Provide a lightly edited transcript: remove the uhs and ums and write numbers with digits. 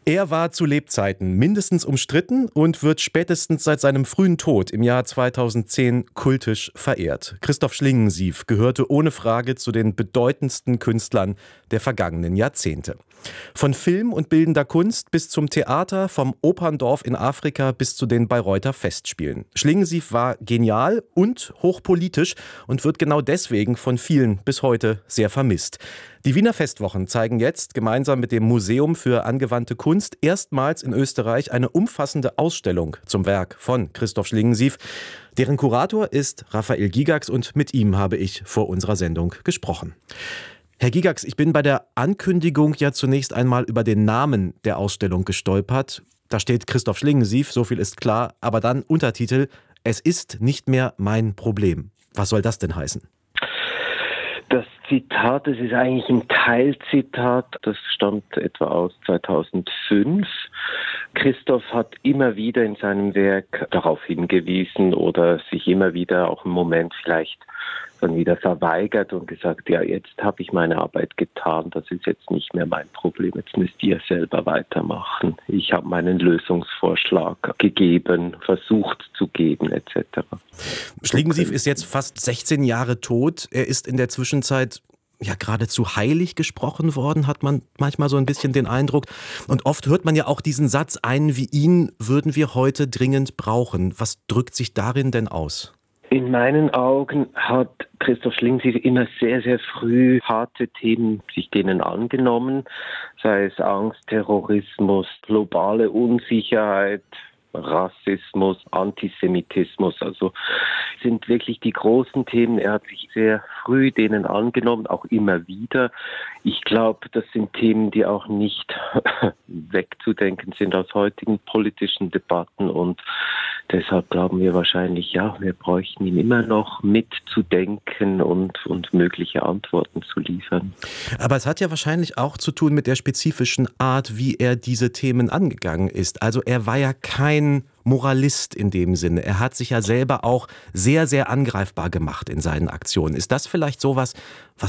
Er war zu Lebzeiten mindestens umstritten und wird spätestens seit seinem frühen Tod im Jahr 2010 kultisch verehrt. Christoph Schlingensief gehörte ohne Frage zu den bedeutendsten Künstlern der vergangenen Jahrzehnte. Von Film und bildender Kunst bis zum Theater, vom Operndorf in Afrika bis zu den Bayreuther Festspielen. Schlingensief war genial und hochpolitisch und wird genau deswegen von vielen bis heute sehr vermisst. Die Wiener Festwochen zeigen jetzt gemeinsam mit dem Museum für angewandte Kunst erstmals in Österreich eine umfassende Ausstellung zum Werk von Christoph Schlingensief. Deren Kurator ist Raphael Gigax und mit ihm habe ich vor unserer Sendung gesprochen. Herr Gigax, ich bin bei der Ankündigung ja zunächst einmal über den Namen der Ausstellung gestolpert. Da steht Christoph Schlingensief, so viel ist klar, aber dann Untertitel: Es ist nicht mehr mein Problem. Was soll das denn heißen? Das Zitat, das ist eigentlich ein Teilzitat, das stammt etwa aus 2005. Christoph hat immer wieder in seinem Werk darauf hingewiesen oder sich immer wieder auch im Moment vielleicht dann wieder verweigert und gesagt, ja, jetzt habe ich meine Arbeit getan, das ist jetzt nicht mehr mein Problem, jetzt müsst ihr selber weitermachen. Ich habe meinen Lösungsvorschlag gegeben, versucht zu geben, etc. Schlingensief ist jetzt fast 16 Jahre tot. Er ist in der Zwischenzeit ja geradezu heilig gesprochen worden, hat man manchmal so ein bisschen den Eindruck. Und oft hört man ja auch diesen Satz: einen wie ihn würden wir heute dringend brauchen. Was drückt sich darin denn aus? In meinen Augen hat Christoph Schlingensief immer sehr, sehr früh harte Themen sich denen angenommen, sei es Angst, Terrorismus, globale Unsicherheit, Rassismus, Antisemitismus, also sind wirklich die großen Themen. Er hat sich sehr früh denen angenommen, auch immer wieder. Ich glaube, das sind Themen, die auch nicht wegzudenken sind aus heutigen politischen Debatten, und deshalb glauben wir wahrscheinlich, ja, wir bräuchten ihn immer noch mitzudenken und mögliche Antworten zu liefern. Aber es hat ja wahrscheinlich auch zu tun mit der spezifischen Art, wie er diese Themen angegangen ist. Also er war ja kein Moralist in dem Sinne. Er hat sich ja selber auch sehr, sehr angreifbar gemacht in seinen Aktionen. Ist das vielleicht sowas, was